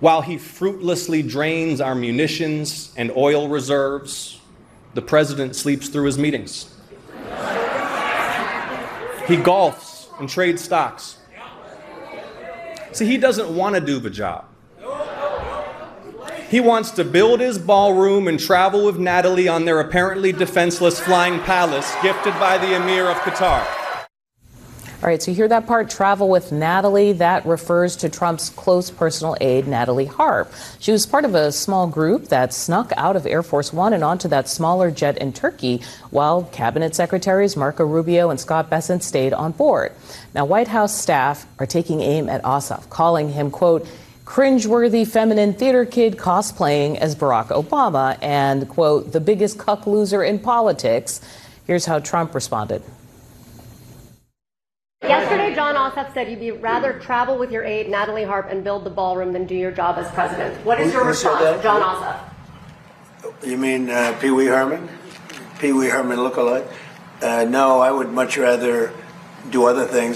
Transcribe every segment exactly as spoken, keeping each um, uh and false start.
While he fruitlessly drains our munitions and oil reserves, the president sleeps through his meetings. He golfs and trades stocks. See, he doesn't want to do the job. He wants to build his ballroom and travel with Natalie on their apparently defenseless flying palace gifted by the Emir of Qatar. All right, so you hear that part, travel with Natalie. That refers to Trump's close personal aide, Natalie Harp. She was part of a small group that snuck out of Air Force One and onto that smaller jet in Turkey, while cabinet secretaries Marco Rubio and Scott Bessent stayed on board. Now, White House staff are taking aim at Ossoff, calling him, quote, cringeworthy feminine theater kid cosplaying as Barack Obama and, quote, the biggest cuck loser in politics. Here's how Trump responded. Yesterday, John Ossoff said you'd rather travel with your aide, Natalie Harp, and build the ballroom than do your job as president. What is your response, John Ossoff? You mean uh, Pee Wee Herman? Pee Wee Herman lookalike? Uh, no, I would much rather do other things.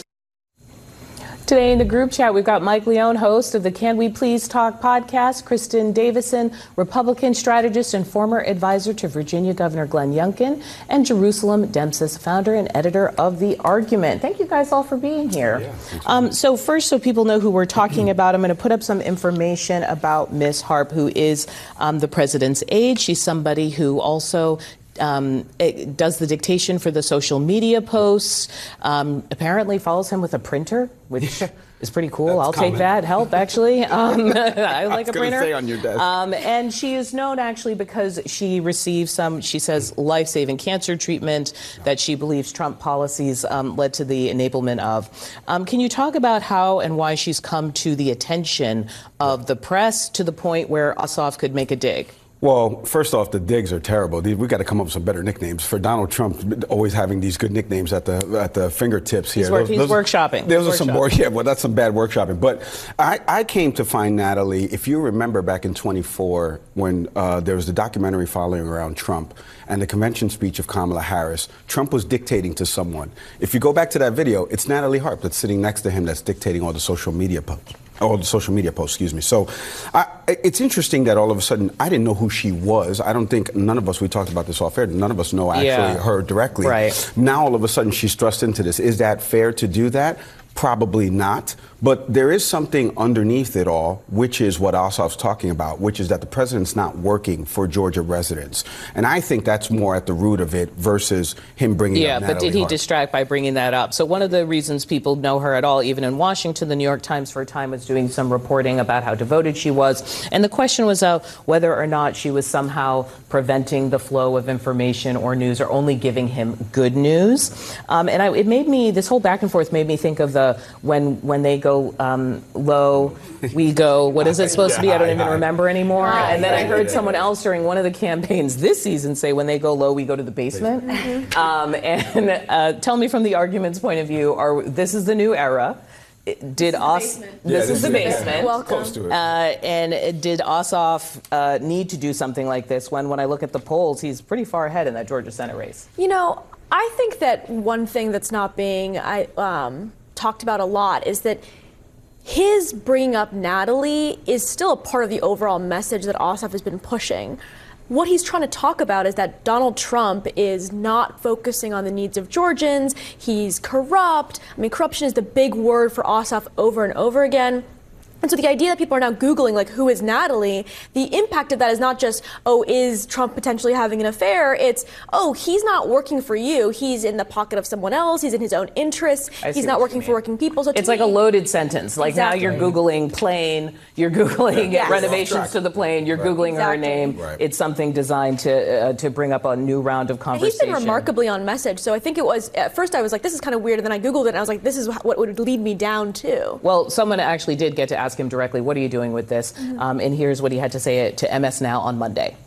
Today in the group chat, we've got Mike Leone, host of the Can We Please Talk podcast, Kristen Davison, Republican strategist and former advisor to Virginia Governor Glenn Youngkin, and Jerusalem Dempsis, founder and editor of The Argument. Thank you guys all for being here. Yeah, um, so first, so people know who we're talking about, I'm going to put up some information about Miss Harp, who is um, the president's aide. She's somebody who also Um, it does the dictation for the social media posts, um, apparently follows him with a printer, which is pretty cool. That's I'll common. take that help, actually. Um, I like I a printer. Say on your desk. Um, and she is known, actually, because she received some, she says, life-saving cancer treatment that she believes Trump policies um, led to the enablement of. Um, can you talk about how and why she's come to the attention of the press to the point where Ossoff could make a dig? Well, first off, the digs are terrible. We've got to come up with some better nicknames. For Donald Trump, always having these good nicknames at the at the fingertips here. He's, work, those, he's those, workshopping. Those he's are some more, yeah, well, that's some bad workshopping. But I, I came to find Natalie, if you remember back in twenty-four, when uh, there was the documentary following around Trump and the convention speech of Kamala Harris, Trump was dictating to someone. If you go back to that video, it's Natalie Harp that's sitting next to him that's dictating all the social media posts. Oh, the social media posts, excuse me. So I, it's interesting that all of a sudden I didn't know who she was. I don't think none of us, we talked about this off air, none of us know actually yeah. her directly. Right. Now all of a sudden she's thrust into this. Is that fair to do that? Probably not. But there is something underneath it all, which is what Ossoff's talking about, which is that the president's not working for Georgia residents. And I think that's more at the root of it versus him bringing yeah, up Yeah, but Natalie did he Harp. distract by bringing that up? So one of the reasons people know her at all, even in Washington, the New York Times for a time was doing some reporting about how devoted she was. And the question was uh, whether or not she was somehow preventing the flow of information or news or only giving him good news. Um, and I, it made me, this whole back and forth made me think of the when when they go um, low, we go, what is it supposed yeah, to be? I don't even remember anymore. And then I heard someone else during one of the campaigns this season say, when they go low, we go to the basement. Mm-hmm. um, and uh, tell me from the Argument's point of view, are this is the new era. Did Os- this, yeah, this is the basement. Yeah. Welcome. Close to it. Uh, and did Ossoff uh, need to do something like this when, when I look at the polls, he's pretty far ahead in that Georgia Senate race? You know, I think that one thing that's not being I, um, talked about a lot is that his bringing up Natalie is still a part of the overall message that Ossoff has been pushing. What he's trying to talk about is that Donald Trump is not focusing on the needs of Georgians. He's corrupt. I mean, corruption is the big word for Ossoff over and over again. And so the idea that people are now Googling, like, who is Natalie, the impact of that is not just, oh, is Trump potentially having an affair? It's, oh, he's not working for you. He's in the pocket of someone else. He's in his own interests. He's not working for working people. So it's like a loaded sentence. Like exactly. now you're Googling plane, you're Googling yes. renovations to the plane, you're right. Googling exactly. her name. Right. It's something designed to uh, to bring up a new round of conversation. And he's been remarkably on message. So I think it was, at first I was like, this is kind of weird. And then I Googled it and I was like, this is what would lead me down to. Well, someone actually did get to ask him directly, what are you doing with this? Mm-hmm. Um, and here's what he had to say to M S Now on Monday.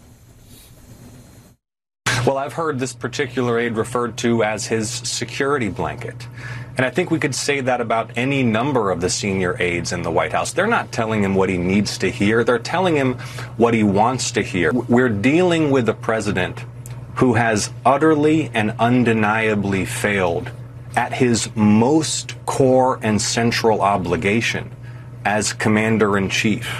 Well, I've heard this particular aide referred to as his security blanket. And I think we could say that about any number of the senior aides in the White House. They're not telling him what he needs to hear. They're telling him what he wants to hear. We're dealing with a president who has utterly and undeniably failed at his most core and central obligation as commander-in-chief.